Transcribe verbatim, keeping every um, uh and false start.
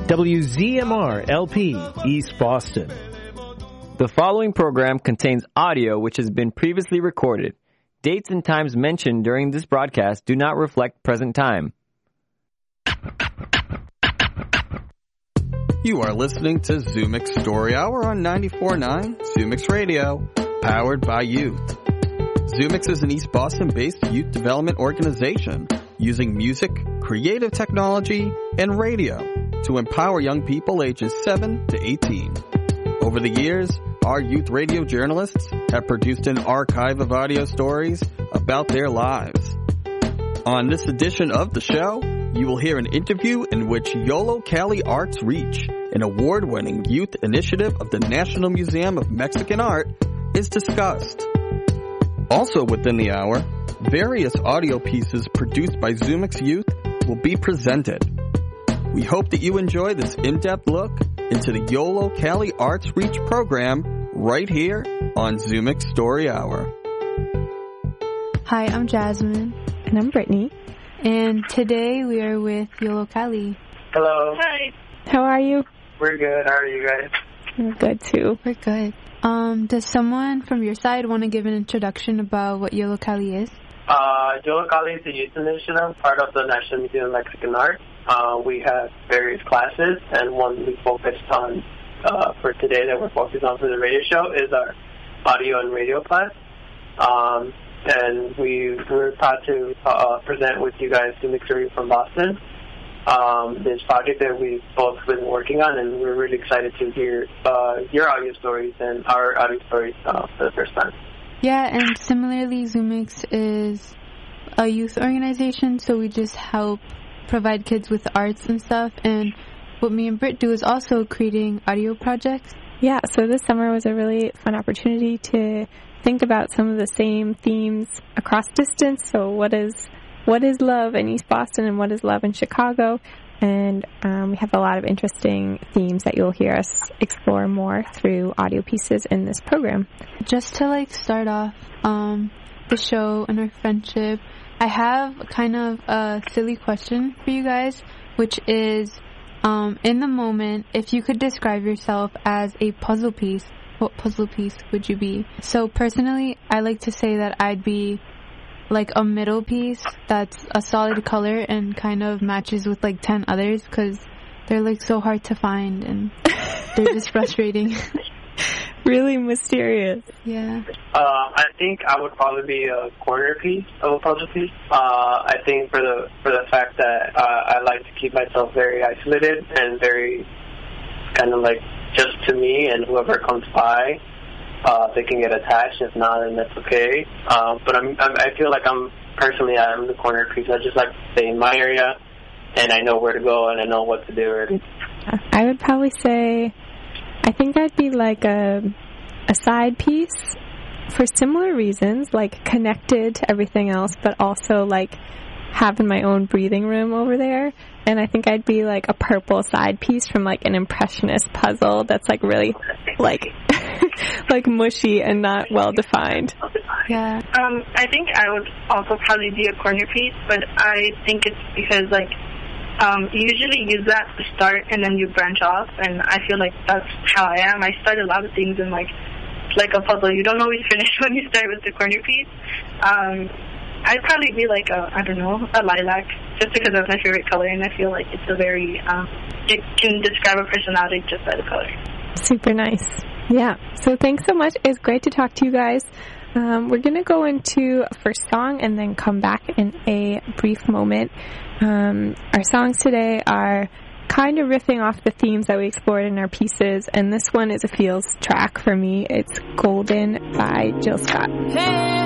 W Z M R L P, East Boston. The following program contains audio which has been previously recorded. Dates and times mentioned during this broadcast do not reflect present time. You are listening to Zoomix Story Hour on ninety-four point nine Zoomix Radio, powered by youth. Zoomix is an East Boston-based youth development organization using music, creative technology, and radio to empower young people ages seven to eighteen. Over the years, our youth radio journalists have produced an archive of audio stories about their lives. On this edition of the show, you will hear an interview in which Yolo Cali Arts Reach, an award-winning youth initiative of the National Museum of Mexican Art, is discussed. Also within the hour, various audio pieces produced by Zoomix Youth will be presented. We hope that you enjoy this in-depth look into the Yolo Cali Arts Reach program right here on Zoomix Story Hour. Hi, I'm Jasmine. And I'm Brittany. And today we are with Yolo Cali. Hello. Hi. How are you? We're good. How are you guys? We're good too. We're good. Um, does someone from your side want to give an introduction about what Yolo Cali is? Uh, Yolo Cali is a youth initiative, part of the National Museum of Mexican Art. Uh, we have various classes, and one we focused on uh, for today that we're focused on for the radio show is our audio and radio class. Um, and we, we're proud to uh, present with you guys Zoomix Story from Boston. Um, this project that we've both been working on, and we're really excited to hear uh, your audio stories and our audio stories uh, for the first time. Yeah, and similarly, Zoomix is a youth organization, so we just help provide kids with arts and stuff. And what me and Britt do is also creating audio projects. Yeah, so this summer was a really fun opportunity to think about some of the same themes across distance. So what is what is love in East Boston and what is love in Chicago? And um, we have a lot of interesting themes that you'll hear us explore more through audio pieces in this program. Just to like start off um, the show and our friendship, I have kind of a silly question for you guys, which is, um, in the moment, if you could describe yourself as a puzzle piece, what puzzle piece would you be? So personally, I like to say that I'd be like a middle piece that's a solid color and kind of matches with like ten others, because they're like so hard to find and they're just frustrating. Really mysterious. Yeah. Uh, I think I would probably be a corner piece of a puzzle piece. Uh, I think for the for the fact that uh, I like to keep myself very isolated and very kind of like just to me, and whoever comes by, uh, they can get attached. If not, then that's okay. Uh, but I'm, I'm I feel like I'm personally I'm the corner piece. I just like to stay in my area, and I know where to go and I know what to do. Already. I would probably say, I think I'd be like a a side piece for similar reasons, like connected to everything else, but also like having my own breathing room over there. And I think I'd be like a purple side piece from like an impressionist puzzle that's like really like like mushy and not well defined. Yeah. Um, I think I would also probably be a corner piece, but I think it's because like Um, you usually use that to start and then you branch off, and I feel like that's how I am. I start a lot of things in like like a puzzle. You don't always finish when you start with the corner piece. Um, I'd probably be like a, I don't know, a lilac, just because that's my favorite color, and I feel like it's a very, um, it can describe a personality just by the color. Super nice. Yeah. So thanks so much. It's great to talk to you guys. Um, we're going to go into a first song and then come back in a brief moment. Um, our songs today are kind of riffing off the themes that we explored in our pieces, and this one is a feels track for me. It's Golden by Jill Scott. Hey!